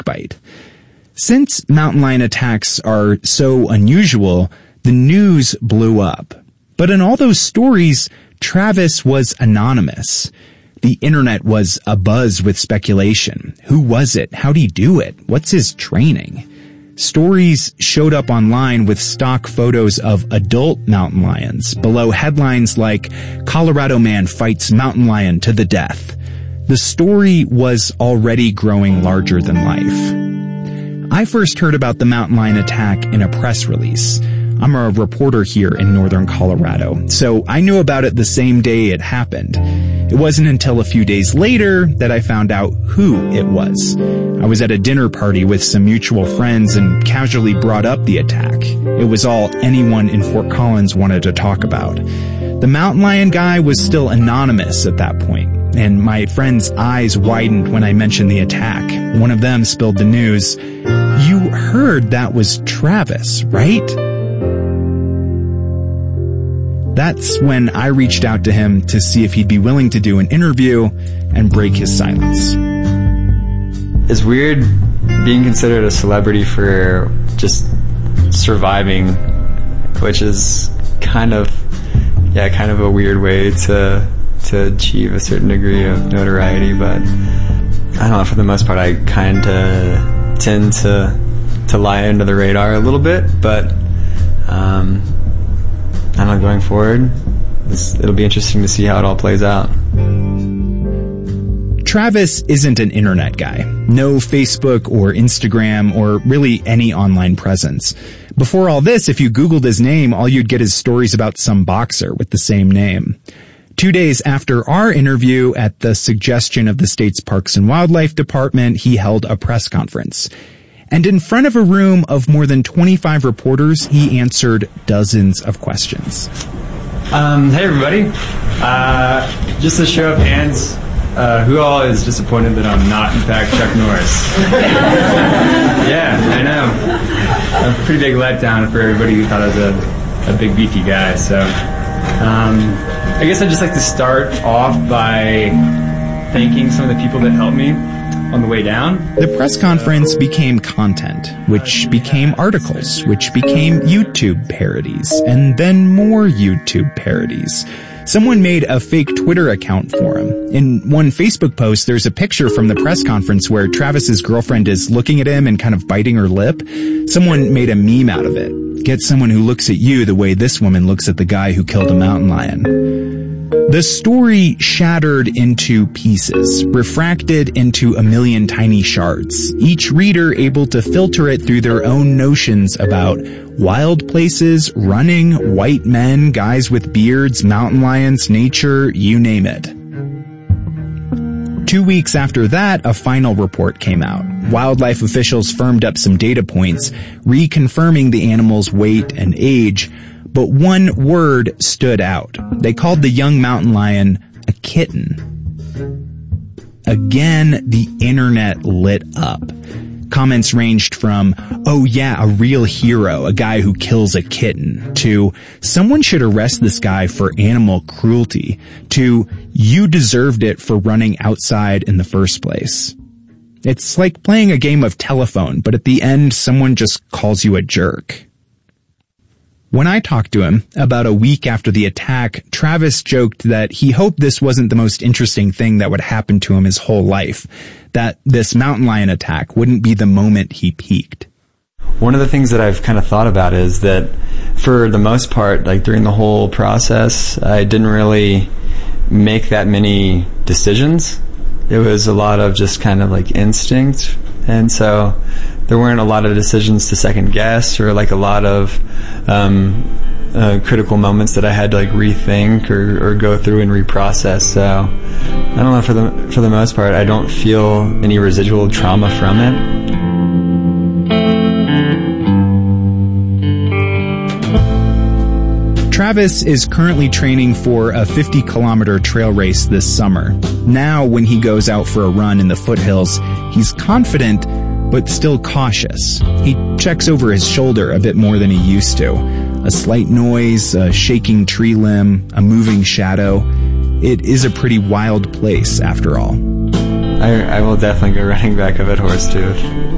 bite. Since mountain lion attacks are so unusual, the news blew up. But in all those stories, Travis was anonymous. The internet was abuzz with speculation. Who was it? How'd he do it? What's his training? Stories showed up online with stock photos of adult mountain lions, below headlines like, "Colorado man fights mountain lion to the death." The story was already growing larger than life. I first heard about the mountain lion attack in a press release. I'm a reporter here in northern Colorado, so I knew about it the same day it happened. It wasn't until a few days later that I found out who it was. I was at a dinner party with some mutual friends and casually brought up the attack. It was all anyone in Fort Collins wanted to talk about. The mountain lion guy was still anonymous at that point, and my friends' eyes widened when I mentioned the attack. One of them spilled the news. "You heard that was Travis, right?" That's when I reached out to him to see if he'd be willing to do an interview and break his silence. It's weird being considered a celebrity for just surviving, which is kind of a weird way to achieve a certain degree of notoriety. But I don't know, for the most part, I kind of tend to lie under the radar a little bit, but I don't know, going forward, it'll be interesting to see how it all plays out. Travis isn't an internet guy. No Facebook or Instagram or really any online presence. Before all this, if you Googled his name, all you'd get is stories about some boxer with the same name. 2 days after our interview, at the suggestion of the state's Parks and Wildlife Department, he held a press conference. And in front of a room of more than 25 reporters, he answered dozens of questions. Hey everybody. Just a show of hands, who all is disappointed that I'm not in fact Chuck Norris? Yeah, I know. A pretty big letdown for everybody who thought I was a big beefy guy. So I guess I'd just like to start off by thanking some of the people that helped me on the way down. The press conference became content, which became articles, which became YouTube parodies, and then more YouTube parodies. Someone made a fake Twitter account for him. In one Facebook post, there's a picture from the press conference where Travis's girlfriend is looking at him and kind of biting her lip. Someone made a meme out of it. Get someone who looks at you the way this woman looks at the guy who killed a mountain lion. The story shattered into pieces, refracted into a million tiny shards, each reader able to filter it through their own notions about wild places, running, white men, guys with beards, mountain lions, nature, you name it. 2 weeks after that, a final report came out. Wildlife officials firmed up some data points, reconfirming the animal's weight and age. But one word stood out. They called the young mountain lion a kitten. Again, the internet lit up. Comments ranged from, "Oh yeah, a real hero, a guy who kills a kitten," to "Someone should arrest this guy for animal cruelty," to "You deserved it for running outside in the first place." It's like playing a game of telephone, but at the end, someone just calls you a jerk. When I talked to him about a week after the attack, Travis joked that he hoped this wasn't the most interesting thing that would happen to him his whole life, that this mountain lion attack wouldn't be the moment he peaked. One of the things that I've kind of thought about is that for the most part, like during the whole process, I didn't really make that many decisions. It was a lot of just kind of like instinct. And so there weren't a lot of decisions to second guess or like a lot of critical moments that I had to like rethink or go through and reprocess. So I don't know, for the most part, I don't feel any residual trauma from it. Travis is currently training for a 50-kilometer trail race this summer. Now, when he goes out for a run in the foothills, he's confident, but still cautious. He checks over his shoulder a bit more than he used to. A slight noise, a shaking tree limb, a moving shadow. It is a pretty wild place, after all. I will definitely go running back up at Horsetooth.